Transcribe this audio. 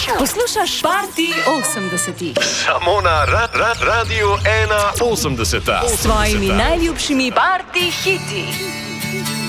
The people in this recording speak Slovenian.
Poslušaš Party 80. Samo na Radiu 81. S svojimi najljubšimi party hiti.